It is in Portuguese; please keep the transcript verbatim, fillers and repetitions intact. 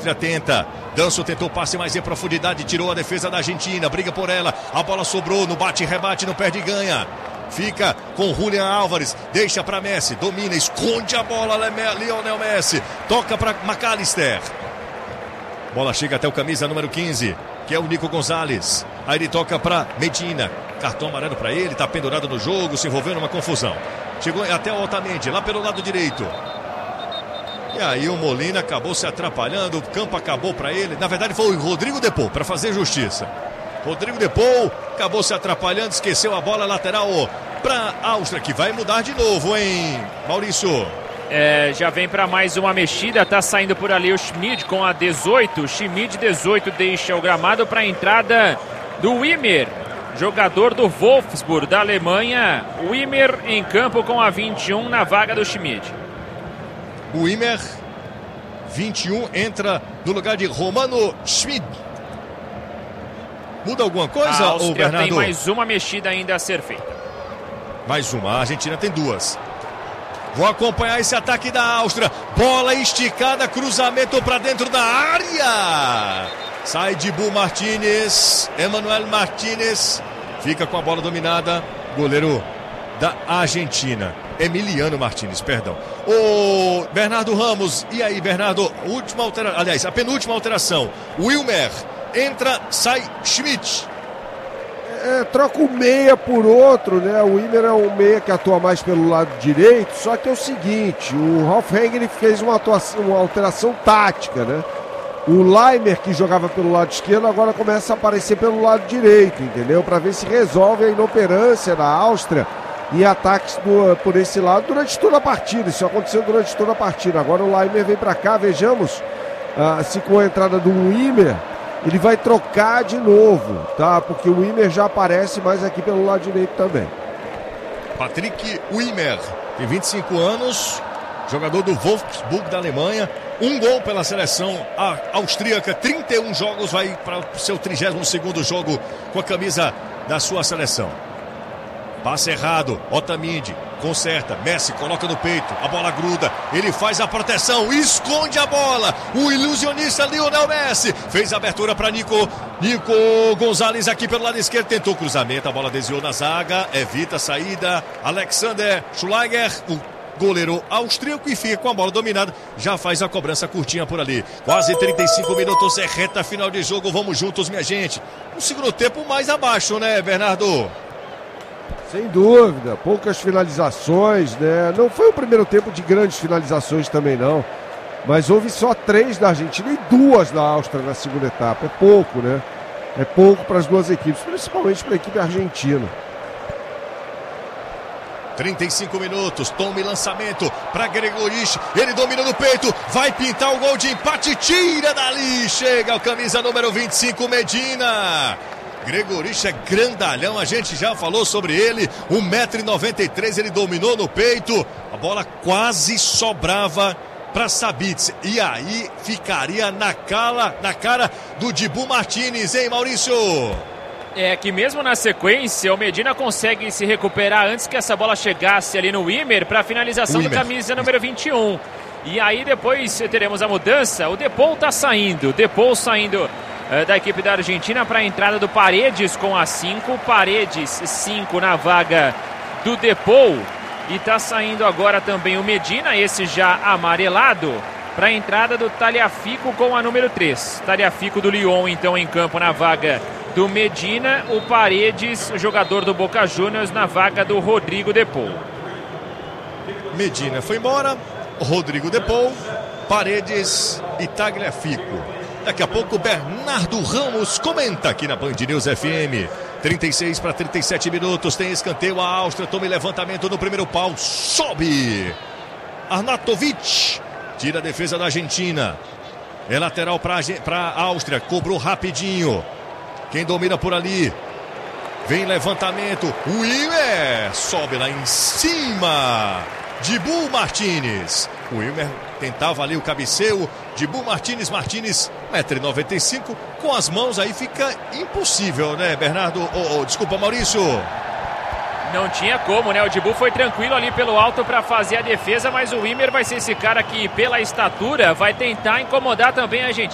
Áustria tenta. Danço tentou passe mais em profundidade, tirou a defesa da Argentina, briga por ela. A bola sobrou no bate-rebate, não perde e ganha. Fica com Julián Álvares, deixa para Messi, domina, esconde a bola, Lionel Messi. Toca para McAllister. Bola chega até o camisa número quinze, que é o Nico Gonzalez. Aí ele toca para Medina. Cartão amarelo para ele, tá pendurado no jogo, se envolveu numa confusão. Chegou até o Otamendi, lá pelo lado direito. E aí o Molina acabou se atrapalhando, o campo acabou para ele. Na verdade foi o Rodrigo De Paul, para fazer justiça. Rodrigo De Paul acabou se atrapalhando, esqueceu a bola lateral para a Áustria, que vai mudar de novo, hein, Maurício? É, já vem para mais uma mexida, tá saindo por ali o Schmid com a dezoito. Schmid, dezoito, deixa o gramado para a entrada do Wimmer, jogador do Wolfsburg da Alemanha. Wimmer em campo com a vinte e um na vaga do Schmid. O Wimmer, vinte e um, entra no lugar de Romano Schmid. Muda alguma coisa, a ou Bernardo? Tem mais uma mexida ainda a ser feita. Mais uma, a Argentina tem duas. Vou acompanhar esse ataque da Áustria. Bola esticada, cruzamento para dentro da área. Sai Dibu Martínez, Emmanuel Martínez. Fica com a bola dominada. Goleiro da Argentina, Emiliano Martínez, perdão. O Bernardo Ramos. E aí, Bernardo? Última alteração. Aliás, a penúltima alteração. Wilmer entra, sai Schmidt. É, troca o meia por outro, né? O Wimmer é um meia que atua mais pelo lado direito, só que é o seguinte, o Ralf Rangnick fez uma, atuação, uma alteração tática, né? O Leimer, que jogava pelo lado esquerdo, agora começa a aparecer pelo lado direito, entendeu? Para ver se resolve a inoperância da Áustria em ataques do, por esse lado durante toda a partida. Isso aconteceu durante toda a partida. Agora o Leimer vem para cá, vejamos uh, se com a entrada do Wimmer ele vai trocar de novo, tá? Porque o Wimmer já aparece mais aqui pelo lado direito também. Patrick Wimmer, tem vinte e cinco anos, jogador do Wolfsburg da Alemanha. Um gol pela seleção austríaca, trinta e um jogos, vai para o seu trigésimo segundo jogo com a camisa da sua seleção. Passe errado, Otamendi conserta, Messi coloca no peito, a bola gruda, ele faz a proteção, esconde a bola, o ilusionista Lionel Messi fez a abertura para Nico, Nico Gonzalez aqui pelo lado esquerdo, tentou cruzamento, a bola desviou na zaga, evita a saída, Alexander Schleicher, o goleiro austríaco, e fica com a bola dominada, já faz a cobrança curtinha por ali. Quase trinta e cinco minutos, é reta final de jogo, vamos juntos, minha gente. Um segundo tempo mais abaixo, né, Bernardo? Sem dúvida, poucas finalizações, né? Não foi o primeiro tempo de grandes finalizações também não, mas houve só três da Argentina e duas da Áustria na segunda etapa. É pouco, né? É pouco para as duas equipes, principalmente para a equipe argentina. trinta e cinco minutos, tome lançamento para Gregorich, ele domina no peito, vai pintar o gol de empate, tira dali, chega o camisa número vinte e cinco, Medina. Gregorich é grandalhão, a gente já falou sobre ele, um metro e noventa e três, ele dominou no peito, a bola quase sobrava para Sabitzer, e aí ficaria na cara, na cara do Dibu Martínez, hein, Maurício? É que mesmo na sequência, o Medina consegue se recuperar antes que essa bola chegasse ali no Wimmer para a finalização do camisa número vinte e um. E aí depois teremos a mudança, o De Paul tá saindo, De Paul saindo é, da equipe da Argentina para a entrada do Paredes com a cinco, Paredes cinco na vaga do De Paul. E tá saindo agora também o Medina, esse já amarelado, para a entrada do Tagliafico com a número três. Tagliafico do Lyon então em campo na vaga do Medina, o Paredes, jogador do Boca Juniors, na vaga do Rodrigo De Paul. Medina foi embora, Rodrigo De Paul, Paredes e Tagliafico. Daqui a pouco Bernardo Ramos comenta aqui na Band News F M. trinta e seis para trinta e sete minutos, tem escanteio, a Áustria toma levantamento no primeiro pau, sobe Arnautovic, tira a defesa da Argentina, é lateral para a Áustria, cobrou rapidinho. Quem domina por ali, vem levantamento, o Wimmer sobe lá em cima, Dibu Martínez. O Wimmer tentava ali o cabeceio, Dibu Martínez, Martínez, um metro e noventa e cinco, com as mãos aí fica impossível, né, Bernardo? Oh, oh, desculpa, Maurício. Não tinha como, né? O Dibu foi tranquilo ali pelo alto para fazer a defesa, mas o Wimmer vai ser esse cara que, pela estatura, vai tentar incomodar também a Argentina.